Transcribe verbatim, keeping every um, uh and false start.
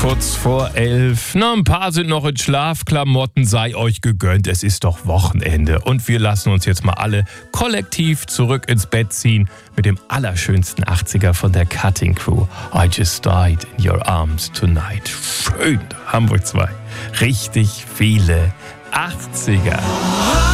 Kurz vor elf. Na, ein paar sind noch in Schlafklamotten. Sei euch gegönnt, es ist doch Wochenende. Und wir lassen uns jetzt mal alle kollektiv zurück ins Bett ziehen mit dem allerschönsten achtziger von der Cutting Crew. I just died in your arms tonight. Schön, Hamburg zwei. Richtig viele achtziger.